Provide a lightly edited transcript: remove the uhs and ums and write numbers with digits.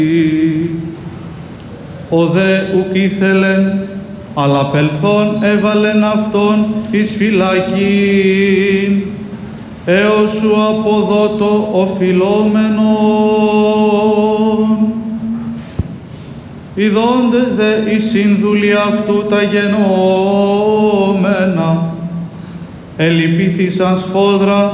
Ο δε ουκ ήθελεν, αλλά πελθόν έβαλεν αυτόν εις φυλακήν, έως σου αποδότω οφειλόμενον. Ιδώντες δε οι σύνδουλοι αυτού τα γενόμενα, ελυπήθησαν σφόδρα